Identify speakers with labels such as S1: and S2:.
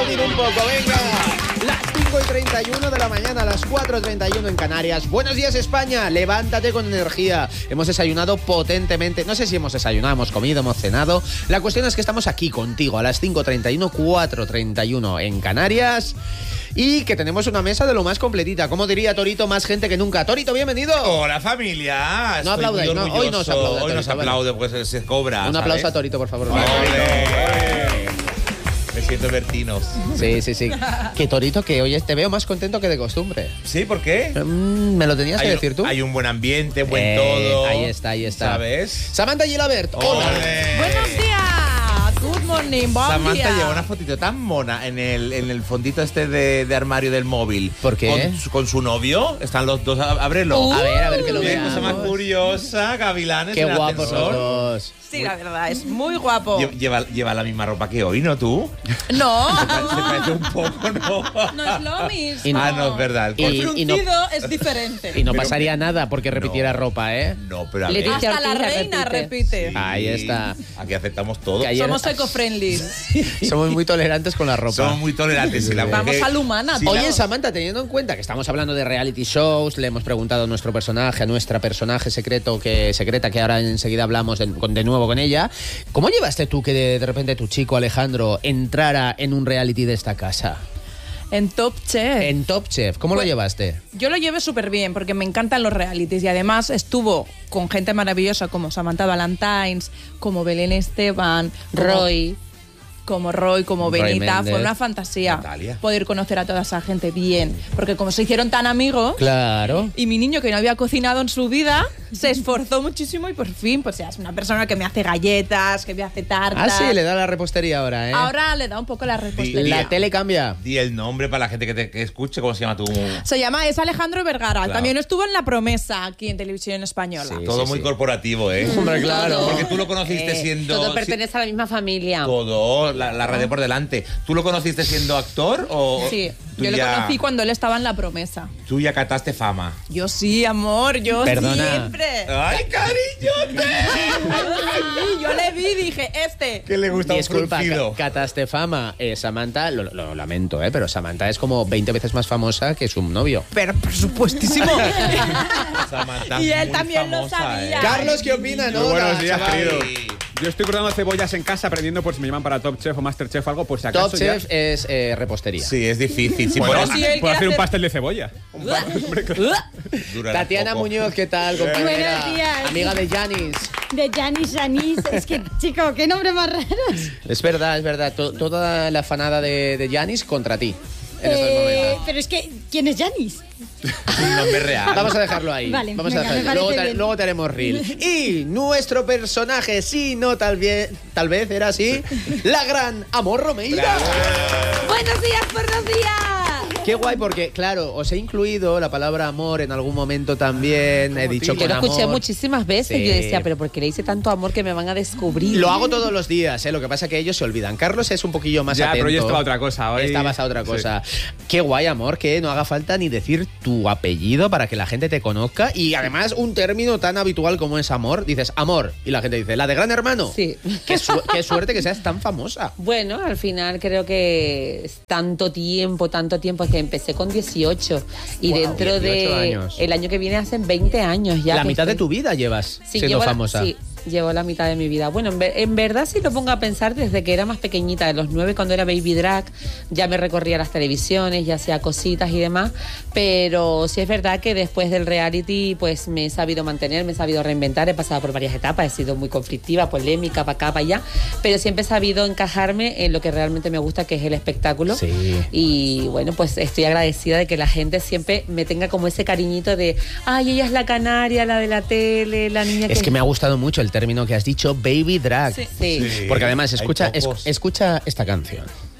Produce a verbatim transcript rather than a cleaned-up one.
S1: aplaudir un poco, venga. Las cinco y treinta y uno de la mañana, las cuatro y treinta y uno en Canarias. Buenos días, España. Levántate con energía. Hemos desayunado potentemente. No sé si hemos desayunado, hemos comido, hemos cenado. La cuestión es que estamos aquí contigo a las cinco y treinta y uno, cuatro y treinta y uno en Canarias. Y que tenemos una mesa de lo más completita. Como diría Torito, más gente que nunca. Torito, bienvenido.
S2: Hola, familia.
S1: No aplaudáis, no, hoy no se aplaude.
S2: Hoy no se aplaude porque se, se cobra.
S1: Un
S2: ¿sabes?
S1: aplauso a Torito, por favor.
S2: Me siento Bertinos.
S1: Sí, sí, sí. Que Torito, que hoy te veo más contento que de costumbre.
S2: ¿Sí? ¿Por qué?
S1: Mm, ¿Me lo tenías que
S2: Hay
S1: decir
S2: un-
S1: tú?
S2: Hay un buen ambiente, buen
S1: Eh,
S2: todo.
S1: Ahí está, ahí está.
S2: ¿Sabes?
S1: Samantha Gilabert. Hola.
S2: ¡Ole!
S3: Buenos días. Good morning. Buen
S2: Samantha
S3: día.
S2: lleva una fotito tan mona en el, en el fondito este de, de armario del móvil.
S1: ¿Por qué?
S2: Con, su- con su novio. Están los dos. á- Ábrelo.
S3: Uh,
S1: A ver, a ver que lo
S2: Qué
S1: veamos.
S2: cosa más curiosa, gavilanes.
S1: Qué
S2: en el
S1: guapos los
S2: ascensor.
S1: dos.
S3: Sí, la verdad, es muy guapo.
S2: Lle- Lleva, lleva la misma ropa que hoy, ¿no tú?
S3: No.
S2: Se parece un poco, ¿no?
S3: No es lo mismo.
S1: Y-
S2: Ah, no, es verdad. el
S1: Y-
S3: El
S2: corte-
S1: y no-
S3: fruncido es diferente.
S1: Y no
S2: Pero-
S1: pasaría nada porque repitiera
S2: No.
S1: ropa, ¿eh?
S2: No, pero a
S4: Le
S2: ver,
S4: dice-
S3: Hasta la
S4: Ortiz
S3: reina
S4: repite.
S3: repite.
S1: Ahí está.
S2: Aquí aceptamos todo.
S1: Que ayer-
S3: Somos eco-friendly.
S1: Somos muy tolerantes con la ropa.
S2: Somos muy tolerantes. Si la
S3: Vamos
S2: mujer-
S3: a lo humana.
S2: si
S3: todos.
S1: Oye, Samantha, teniendo en cuenta que estamos hablando de reality shows, le hemos preguntado a nuestro personaje, a nuestra personaje secreto que secreta, que ahora enseguida hablamos de, con- de nuevo con ella, ¿cómo llevaste tú que de, de repente tu chico Alejandro entrara en un reality de esta casa?
S3: En Top Chef.
S1: En Top Chef, ¿cómo lo
S3: Pues-
S1: llevaste?
S3: Yo lo llevé súper bien porque me encantan los realities y además estuvo con gente maravillosa como Samantha Valentines, como Belén Esteban, como-
S4: Roy.
S3: como Roy, como
S1: Roy
S3: Benita.
S1: Méndez.
S3: Fue una fantasía
S2: Natalia.
S3: poder conocer a toda esa gente bien. Porque como se hicieron tan amigos,
S1: Claro.
S3: y mi niño que no había cocinado en su vida, se esforzó muchísimo y por fin, pues ya es una persona que me hace galletas, que me hace
S1: Ah,
S3: tartas.
S1: sí, le da la repostería ahora, ¿eh?
S3: Ahora le da un poco la repostería.
S1: La tele cambia.
S2: Di el nombre para la gente que te que escuche. ¿Cómo se llama tu...?
S3: Se llama, es Alejandro Vergara.
S2: Claro.
S3: También estuvo en La Promesa, aquí en Televisión Española.
S1: Sí.
S2: Todo muy corporativo, ¿eh?
S1: Hombre, claro.
S2: Porque tú lo conociste
S4: Eh,
S2: siendo...
S4: Todo pertenece a la misma familia.
S2: Todo, la, la red de por delante. ¿Tú lo conociste siendo actor o...?
S3: Sí,
S2: tú
S3: yo lo
S2: ya-
S3: conocí cuando él estaba en La Promesa.
S2: Tú ya cataste fama.
S3: Yo sí, amor, yo
S1: Perdona.
S3: siempre.
S2: ¡Ay, cariñote!
S3: Sí, yo le vi y dije, este.
S2: Que le gusta un
S1: Disculpa,
S2: fruncido.
S1: ca- cataste fama. Eh, Samantha, lo, lo lamento, ¿eh? Pero Samantha es como veinte veces más famosa que su novio.
S3: Pero por supuestísimo.
S2: Samantha
S3: Y
S2: es
S3: él
S2: muy
S3: también lo
S2: famosa,
S3: sabía.
S2: ¿eh?
S1: Carlos, ¿qué opina?
S5: Muy buenos días,
S1: chaval?
S5: querido. Yo estoy cortando cebollas en casa aprendiendo por si me llaman para Top Chef o Master Chef o algo, pues si acaso
S1: Top
S5: ya...
S1: Chef es eh, repostería.
S2: Sí, es difícil. Si
S5: Bueno,
S2: pones-
S3: si él
S5: puedo
S3: quiere
S5: hacer un
S3: hacer-
S5: pastel de cebolla.
S2: durará
S1: Tatiana
S2: poco.
S1: Muñoz, ¿qué tal, compañera?
S6: Buenos días.
S1: Amiga de Janis.
S6: De Janis Janis. Es que, chico, qué nombre más raro.
S1: Es verdad, es verdad. To- toda la fanada de, de Janis contra ti. En estos
S6: Eh,
S1: momentos.
S6: pero es que, ¿quién es Janis?
S2: Un nombre real.
S1: Vamos a dejarlo ahí.
S6: Vale,
S1: Vamos
S6: venga,
S1: a
S6: me
S1: dejarlo. Luego,
S6: parece
S1: te,
S6: bien.
S1: luego te haremos reel. Y nuestro personaje, sí, no, tal vez, tal vez era así, la gran Amor Romeira.
S4: Buenos días, buenos días.
S1: Qué guay, porque, claro, os he incluido la palabra amor en algún momento también. He dicho
S4: Yo
S1: con
S4: lo escuché
S1: amor.
S4: muchísimas veces.
S1: Sí.
S4: Yo decía, pero ¿por qué le hice tanto amor que me van a descubrir?
S1: Lo hago todos los días, ¿eh? Lo que pasa es que ellos se olvidan. Carlos es un poquillo más
S5: Ya,
S1: atento.
S5: pero yo estaba a otra cosa hoy.
S1: Estabas a otra
S5: Sí.
S1: cosa. Qué guay, amor, que no haga falta ni decir tu apellido para que la gente te conozca. Y además, un término tan habitual como es amor. Dices amor. Y la gente dice, ¿la de Gran Hermano?
S4: Sí.
S1: Qué, su- qué suerte que seas tan famosa.
S4: Bueno, al final creo que es tanto tiempo, tanto tiempo que empecé con dieciocho y
S1: Wow,
S4: dentro
S1: dieciocho
S4: de
S1: años.
S4: el año que viene hacen veinte años ya.
S1: La
S4: que
S1: mitad de
S4: estoy-
S1: tu vida llevas
S4: Sí,
S1: siendo
S4: llevo la-
S1: famosa.
S4: sí, llevo la mitad de mi vida. Bueno, en, ver- en verdad, si lo pongo a pensar, desde que era más pequeñita, de los nueve, cuando era baby drag, ya me recorría las televisiones, ya hacía cositas y demás. Pero sí es verdad que después del reality, pues me he sabido mantener, me he sabido reinventar, he pasado por varias etapas, he sido muy conflictiva, polémica, para acá, para allá, pero siempre he sabido encajarme en lo que realmente me gusta, que es el espectáculo.
S1: Sí.
S4: Y bueno, pues estoy agradecida de que la gente siempre me tenga como ese cariñito de, ay, ella es la canaria, la de la tele, la niña que...
S1: Es que me ha gustado mucho el término que has dicho, baby drag.
S4: Sí.
S2: Sí.
S1: Porque además,
S2: Hay
S1: escucha, es-
S2: pocos.
S1: escucha esta canción.